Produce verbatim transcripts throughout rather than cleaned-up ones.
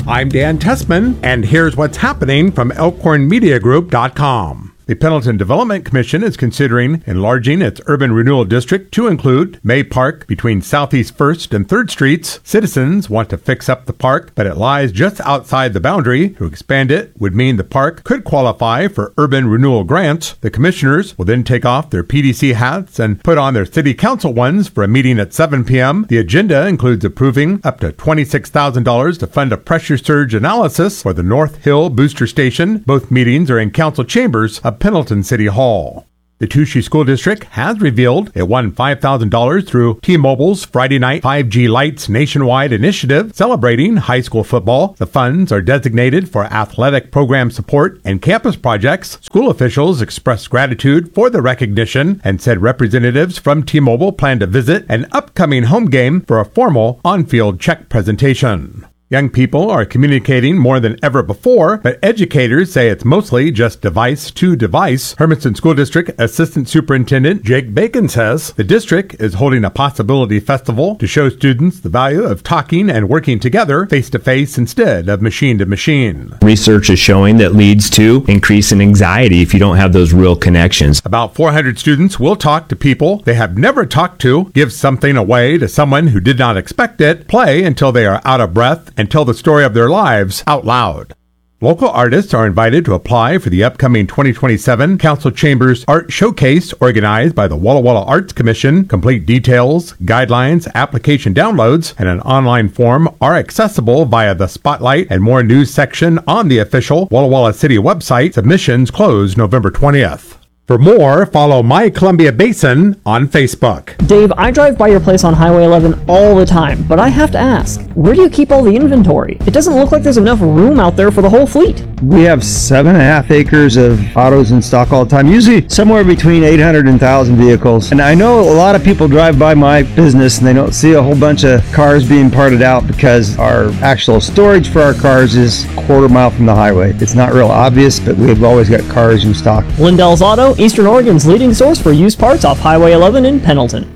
I'm Dan Tessman, and here's what's happening from elkhorn media group dot com. The Pendleton Development Commission is considering enlarging its urban renewal district to include May Park between Southeast first and third Streets. Citizens want to fix up the park, but it lies just outside the boundary. To expand it would mean the park could qualify for urban renewal grants. The commissioners will then take off their P D C hats and put on their city council ones for a meeting at seven p.m. The agenda includes approving up to twenty-six thousand dollars to fund a pressure surge analysis for the North Hill Booster Station. Both meetings are in council chambers of Pendleton City Hall. The Touchy School District has revealed it won five thousand dollars through T-Mobile's Friday Night five G Lights nationwide initiative celebrating high school football. The funds are designated for athletic program support and campus projects. School officials expressed gratitude for the recognition and said representatives from T-Mobile plan to visit an upcoming home game for a formal on-field check presentation. Young people are communicating more than ever before, but educators say it's mostly just device to device. Hermiston School District Assistant Superintendent Jake Bacon says the district is holding a possibility festival to show students the value of talking and working together face to face instead of machine to machine. Research is showing that leads to increase in anxiety if you don't have those real connections. About four hundred students will talk to people they have never talked to, give something away to someone who did not expect it, play until they are out of breath, and tell the story of their lives out loud. Local artists are invited to apply for the upcoming twenty twenty-seven Council Chambers Art Showcase organized by the Walla Walla Arts Commission. Complete details, guidelines, application downloads, and an online form are accessible via the Spotlight and More News section on the official Walla Walla City website. Submissions close November twentieth. For more, follow My Columbia Basin on Facebook. Dave, I drive by your place on Highway eleven all the time, but I have to ask, where do you keep all the inventory? It doesn't look like there's enough room out there for the whole fleet. We have seven and a half acres of autos in stock all the time, usually somewhere between eight hundred and one thousand vehicles. And I know a lot of people drive by my business and they don't see a whole bunch of cars being parted out because our actual storage for our cars is a quarter mile from the highway. It's not real obvious, but we've always got cars in stock. Lindell's Auto, Eastern Oregon's leading source for used parts off Highway eleven in Pendleton.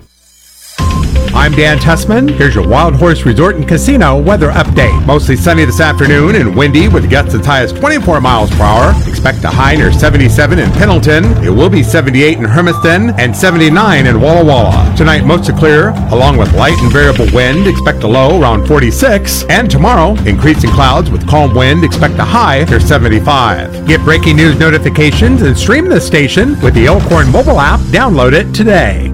I'm Dan Tessman. Here's your Wild Horse Resort and Casino weather update. Mostly sunny this afternoon and windy with gusts as high as twenty-four miles per hour. Expect a high near seventy-seven in Pendleton. It will be seventy-eight in Hermiston and seventy-nine in Walla Walla. Tonight, mostly clear, along with light and variable wind. Expect a low around forty-six. And tomorrow, increasing clouds with calm wind. Expect a high near seventy-five. Get breaking news notifications and stream the station with the Elkhorn mobile app. Download it today.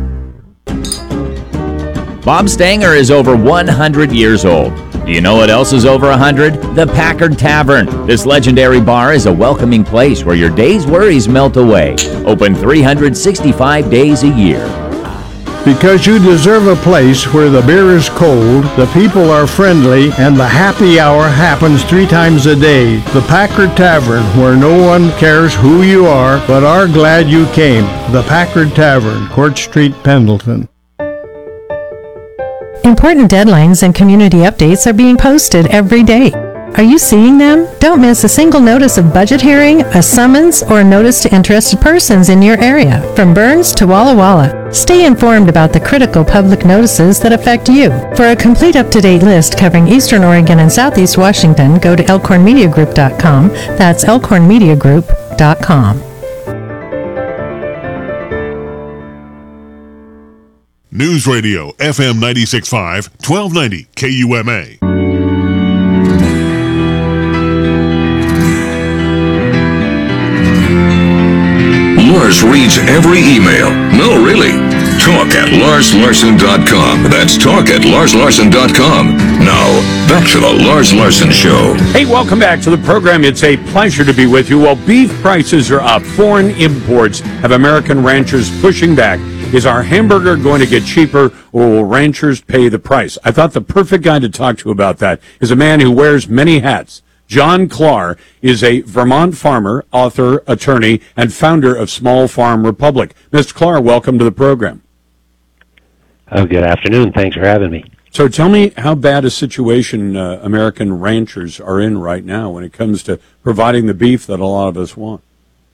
Bob Stanger is over one hundred years old. Do you know what else is over one hundred? The Packard Tavern. This legendary bar is a welcoming place where your day's worries melt away. Open three hundred sixty-five days a year. Because you deserve a place where the beer is cold, the people are friendly, and the happy hour happens three times a day. The Packard Tavern, where no one cares who you are, but are glad you came. The Packard Tavern, Court Street, Pendleton. Important deadlines and community updates are being posted every day. Are you seeing them? Don't miss a single notice of budget hearing, a summons, or a notice to interested persons in your area, from Burns to Walla Walla. Stay informed about the critical public notices that affect you. For a complete up-to-date list covering Eastern Oregon and Southeast Washington, go to elkhorn media group dot com. That's elkhorn media group dot com. News Radio, F M ninety-six point five, twelve ninety K U M A. Lars reads every email. No, really. Talk at lars larson dot com. That's talk at lars larson dot com. Now, back to the Lars Larson Show. Hey, welcome back to the program. It's a pleasure to be with you. Well, beef prices are up. Foreign imports have American ranchers pushing back. Is our hamburger going to get cheaper, or will ranchers pay the price? I thought the perfect guy to talk to about that is a man who wears many hats. John Klar is a Vermont farmer, author, attorney, and founder of Small Farm Republic. Mister Klar, welcome to the program. Oh, good afternoon. Thanks for having me. So tell me how bad a situation uh, American ranchers are in right now when it comes to providing the beef that a lot of us want.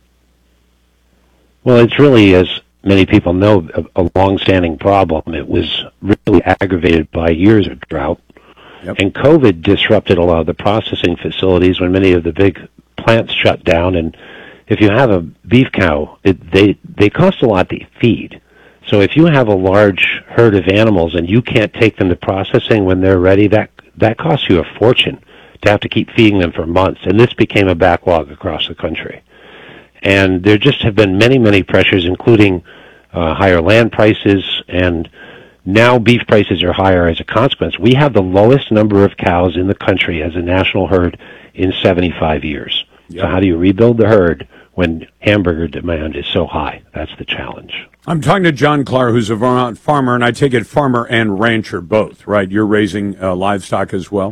Well, it's really, as many people know, a, a long-standing problem. It was really aggravated by years of drought. Yep. And COVID disrupted a lot of the processing facilities when many of the big plants shut down. And if you have a beef cow, it, they they cost a lot to feed. So if you have a large herd of animals and you can't take them to processing when they're ready, that that costs you a fortune to have to keep feeding them for months. And this became a backlog across the country. And there just have been many, many pressures, including uh, higher land prices, and now beef prices are higher as a consequence. We have the lowest number of cows in the country as a national herd in seventy-five years. Yep. So how do you rebuild the herd when hamburger demand is so high? That's the challenge. I'm talking to John Clark, who's a Vermont farmer, and I take it farmer and rancher both, right? You're raising uh, livestock as well?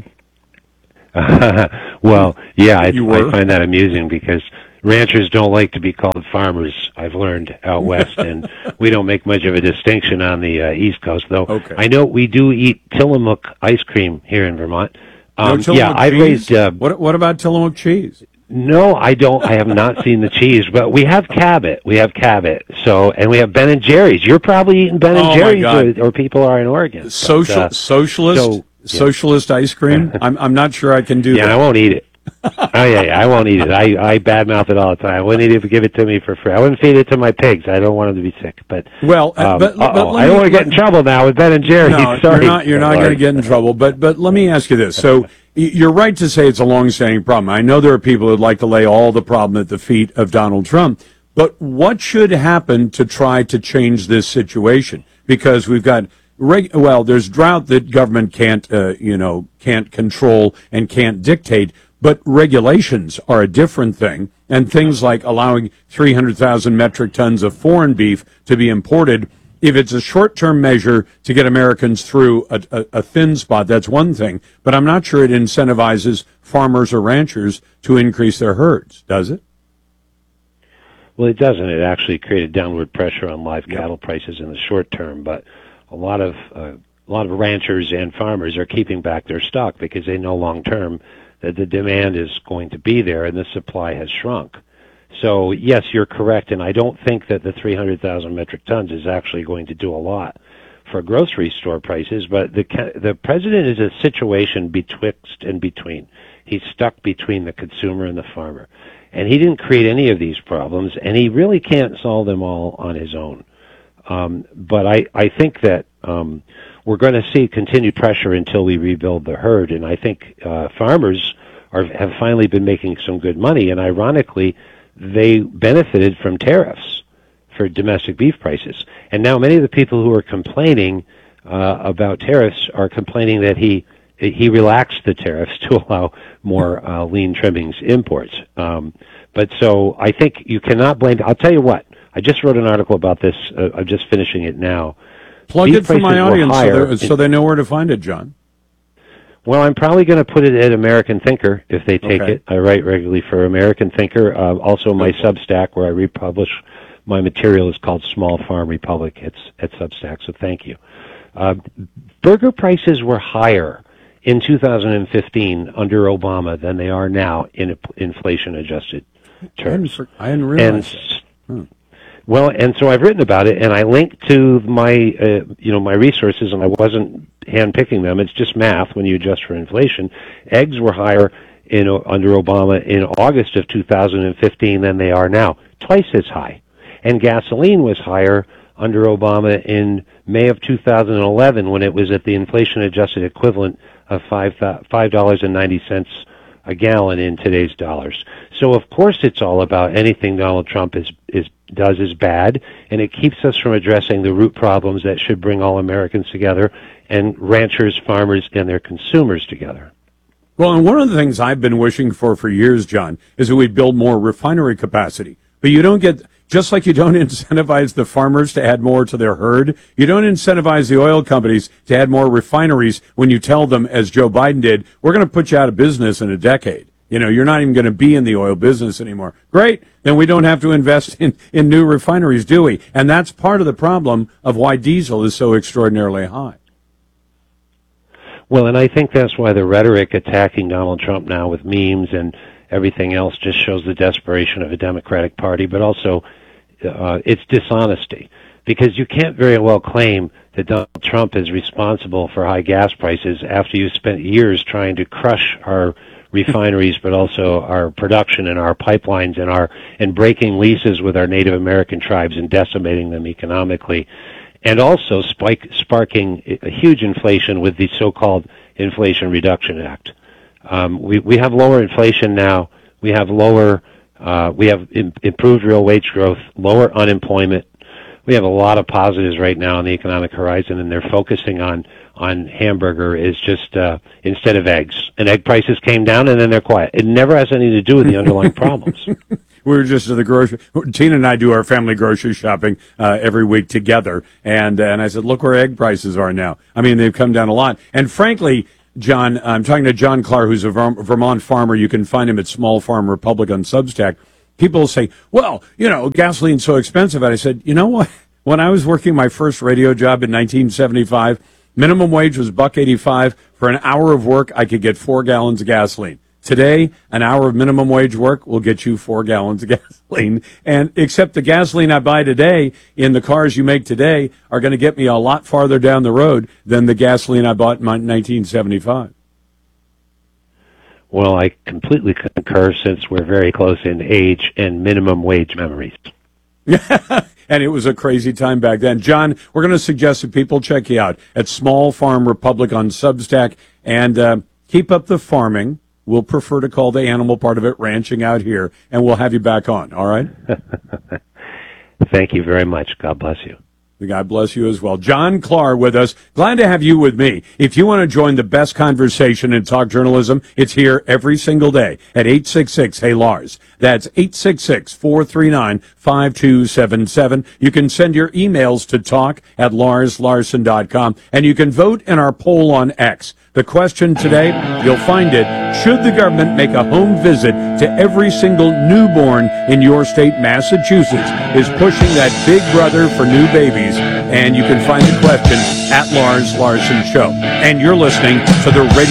Well, yeah, I, I find that amusing because ranchers don't like to be called farmers, I've learned out west, and we don't make much of a distinction on the uh, East Coast, though. Okay. I know we do eat Tillamook ice cream here in Vermont. Um, no Tillamook yeah, I've cheese? raised... Uh, what, what about Tillamook cheese? No, I don't. I have not seen the cheese, but we have Cabot. We have Cabot. So, and we have Ben and Jerry's. You're probably eating Ben and Oh, my Jerry's, God. or, or people are in Oregon. Social, But, uh, socialist, so, yeah. socialist ice cream? I'm, I'm not sure I can do Yeah, that. I won't eat it. oh yeah, yeah, I won't eat it. I I badmouth it all the time. I wouldn't eat it, give it to me for free. I wouldn't feed it to my pigs. I don't want them to be sick. But Well, uh, um, but- but uh-oh, let I don't me- want to get in trouble now with Ben and Jerry's. No, Sorry, you're not. You're not Lord. going to get in trouble. But but let me ask you this. So y- you're right to say it's a long-standing problem. I know there are people who'd like to lay all the problem at the feet of Donald Trump. But what should happen to try to change this situation? Because we've got reg- well, there's drought that government can't uh, you know can't control and can't dictate. But regulations are a different thing, and things like allowing three hundred thousand metric tons of foreign beef to be imported, if it's a short-term measure to get Americans through a, a, a thin spot, that's one thing. But I'm not sure it incentivizes farmers or ranchers to increase their herds, does it? Well, it doesn't. It actually created downward pressure on live cattle prices in the short term. But a lot of uh, a lot of ranchers and farmers are keeping back their stock because they know long term that the demand is going to be there and the supply has shrunk. So, yes, you're correct, and I don't think that the three hundred thousand metric tons is actually going to do a lot for grocery store prices, but the the president is a situation betwixt and between. He's stuck between the consumer and the farmer, and he didn't create any of these problems, and he really can't solve them all on his own. Um, but I, I think that um, we're going to see continued pressure until we rebuild the herd, and I think uh, farmers are, have finally been making some good money, and ironically, they benefited from tariffs for domestic beef prices. And now many of the people who are complaining uh, about tariffs are complaining that he he relaxed the tariffs to allow more uh, lean trimmings imports. Um, but so I think you cannot blame. I'll tell you what. I just wrote an article about this. Uh, I'm just finishing it now. Plug Beef it for my prices were audience so, higher they're- so they know where to find it, John. Well, I'm probably going to put it at American Thinker if they take Okay. it. I write regularly for American Thinker. Uh, also, my Substack, where I republish my material, is called Small Farm Republic. It's at Substack, so thank you. Uh, burger prices were higher in two thousand fifteen under Obama than they are now in inflation-adjusted terms. I hadn't realized And s- Well, and so I've written about it, and I linked to my, uh, you know, my resources, and I wasn't handpicking them. It's just math when you adjust for inflation. Eggs were higher in under Obama in August of two thousand fifteen than they are now, twice as high. And gasoline was higher under Obama in May of two thousand eleven when it was at the inflation-adjusted equivalent of five five dollars and ninety cents a gallon in today's dollars. So of course it's all about anything Donald Trump is is does is bad, and it keeps us from addressing the root problems that should bring all Americans together, and ranchers, farmers, and their consumers together. Well, and one of the things I've been wishing for for years, John, is that we build more refinery capacity. But you don't get, just like you don't incentivize the farmers to add more to their herd, you don't incentivize the oil companies to add more refineries when you tell them, as Joe Biden did, we're going to put you out of business in a decade. You know, you're not even going to be in the oil business anymore. Great. Then we don't have to invest in, in new refineries, do we? And that's part of the problem of why diesel is so extraordinarily high. Well, and I think that's why the rhetoric attacking Donald Trump now with memes and everything else just shows the desperation of a Democratic Party, but also uh, it's dishonesty. because you can't very well claim that Donald Trump is responsible for high gas prices after you spent years trying to crush our refineries, but also our production and our pipelines and our and breaking leases with our Native American tribes and decimating them economically, and also spike, sparking a huge inflation with the so-called Inflation Reduction Act. Um, we we have lower inflation now. We have lower. Uh, we have im- improved real wage growth, lower unemployment. We have a lot of positives right now on the economic horizon, and they're focusing on on hamburger is just uh, instead of eggs. And egg prices came down, and then they're quiet. It never has anything to do with the underlying problems. We were just at the grocery. Tina and I do our family grocery shopping uh, every week together, and and I said, look where egg prices are now. I mean, they've come down a lot. And frankly, John, I'm talking to John Clark, who's a Vermont farmer. You can find him at Small Farm Republic on Substack. People say, well, you know, gasoline's so expensive. And I said, you know what? When I was working my first radio job in nineteen seventy-five, minimum wage was buck eighty-five. For an hour of work, I could get four gallons of gasoline. Today, an hour of minimum wage work will get you four gallons of gasoline. And except the gasoline I buy today in the cars you make today are going to get me a lot farther down the road than the gasoline I bought in nineteen seventy-five. Well, I completely concur, since we're very close in age and minimum wage memories. And it was a crazy time back then. John, we're going to suggest that people check you out at Small Farm Republic on Substack, and uh, keep up the farming. We'll prefer to call the animal part of it ranching out here, and we'll have you back on, all right? Thank you very much. God bless you. God bless you as well. John Clark with us. Glad to have you with me. If you want to join the best conversation in talk journalism, it's here every single day at eight six six, hey Lars. That's eight six six, four three nine, five two seven seven. You can send your emails to talk at lars larson dot com, and you can vote in our poll on X. The question today, you'll find it, should the government make a home visit to every single newborn in your state? Massachusetts is pushing that big brother for new babies, and you can find the question at Lars Larson Show. And you're listening to the radio.